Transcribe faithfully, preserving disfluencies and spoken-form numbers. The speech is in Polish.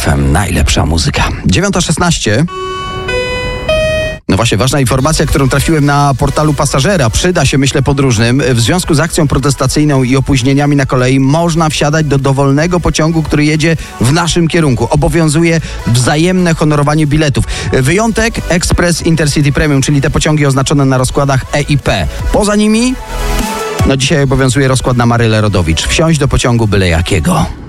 F M. Najlepsza muzyka. dziewiąta szesnaście. No właśnie, ważna informacja, którą trafiłem na portalu Pasażera. Przyda się, myślę, podróżnym. W związku z akcją protestacyjną i opóźnieniami na kolei można wsiadać do dowolnego pociągu, który jedzie w naszym kierunku. Obowiązuje wzajemne honorowanie biletów. Wyjątek Express Intercity Premium, czyli te pociągi oznaczone na rozkładach E i P. Poza nimi, no dzisiaj obowiązuje rozkład na Marylę Rodowicz. Wsiąść do pociągu byle jakiego.